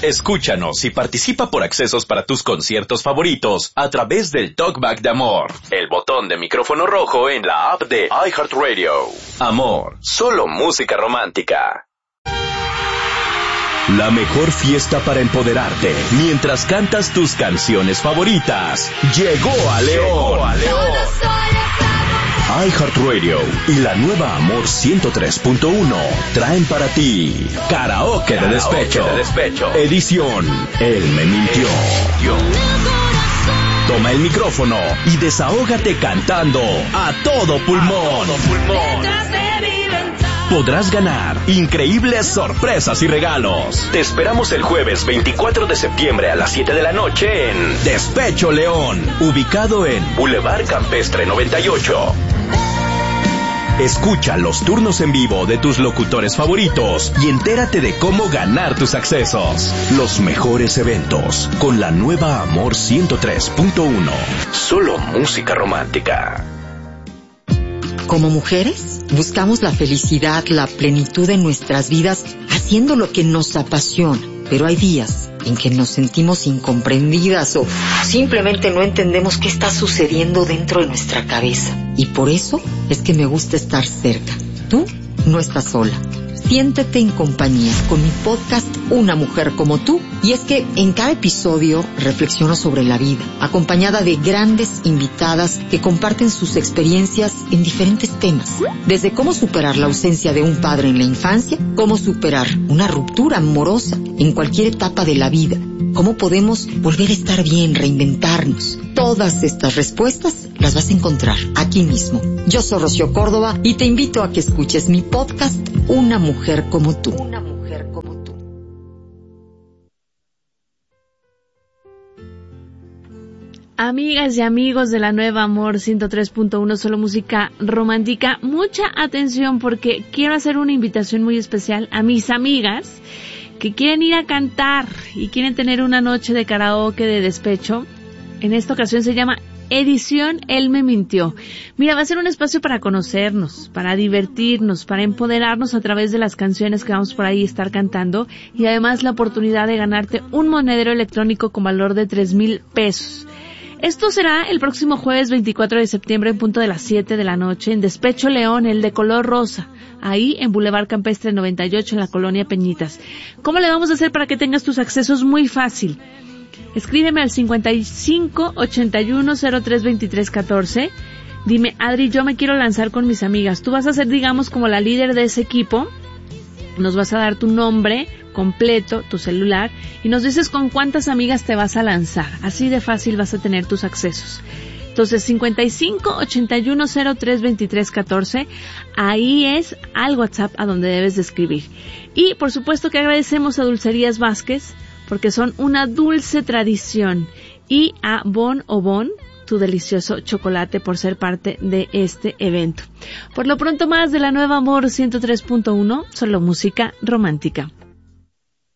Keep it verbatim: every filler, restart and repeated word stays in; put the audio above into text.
Escúchanos y participa por accesos para tus conciertos favoritos a través del Talkback de Amor, el botón de micrófono rojo en la app de iHeartRadio. Amor, solo música romántica. La mejor fiesta para empoderarte mientras cantas tus canciones favoritas llegó a León. Llegó a León. iHeartRadio y la nueva Amor ciento tres punto uno traen para ti Karaoke, Karaoke de, despecho. de Despecho, edición Él me mintió. Toma el micrófono y desahógate cantando a todo pulmón. A todo pulmón. Podrás ganar increíbles sorpresas y regalos. Te esperamos el jueves veinticuatro de septiembre a las siete de la noche en Despecho León, ubicado en Boulevard Campestre noventa y ocho. Escucha los turnos en vivo de tus locutores favoritos y entérate de cómo ganar tus accesos. Los mejores eventos con la nueva Amor ciento tres punto uno. Solo música romántica. Como mujeres, buscamos la felicidad, la plenitud en nuestras vidas, haciendo lo que nos apasiona. Pero hay días en que nos sentimos incomprendidas o simplemente no entendemos qué está sucediendo dentro de nuestra cabeza. Y por eso es que me gusta estar cerca. Tú no estás sola. Siéntete en compañía con mi podcast Una Mujer Como Tú. Y es que en cada episodio reflexiono sobre la vida, acompañada de grandes invitadas que comparten sus experiencias en diferentes temas. Desde cómo superar la ausencia de un padre en la infancia, cómo superar una ruptura amorosa en cualquier etapa de la vida, cómo podemos volver a estar bien, reinventarnos. Todas estas respuestas las vas a encontrar aquí mismo. Yo soy Rocío Córdoba y te invito a que escuches mi podcast Una Mujer Como Tú. Una Mujer Como Tú. Amigas y amigos de la nueva Amor ciento tres punto uno, solo música romántica, mucha atención porque quiero hacer una invitación muy especial a mis amigas que quieren ir a cantar y quieren tener una noche de karaoke de despecho. En esta ocasión se llama Edición Él me mintió. Mira, va a ser un espacio para conocernos, para divertirnos, para empoderarnos a través de las canciones que vamos por ahí a estar cantando y además la oportunidad de ganarte un monedero electrónico con valor de tres mil pesos. Esto será el próximo jueves veinticuatro de septiembre en punto de las siete de la noche en Despecho León, el de color rosa, ahí en Boulevard Campestre noventa y ocho en la colonia Peñitas. ¿Cómo le vamos a hacer para que tengas tus accesos? Muy fácil. Escríbeme al cincuenta y cinco ochenta y uno cero tres veintitrés catorce. Dime, Adri, yo me quiero lanzar con mis amigas. Tú vas a ser, digamos, como la líder de ese equipo. Nos vas a dar tu nombre completo, tu celular, y nos dices con cuántas amigas te vas a lanzar. Así de fácil vas a tener tus accesos. Entonces, cincuenta y cinco ochenta y uno cero tres veintitrés catorce, ahí es al WhatsApp a donde debes de escribir. Y, por supuesto, que agradecemos a Dulcerías Vázquez, porque son una dulce tradición, y a Bon o Bon, tu delicioso chocolate, por ser parte de este evento. Por lo pronto, más de la nueva Amor ciento tres punto uno, solo música romántica.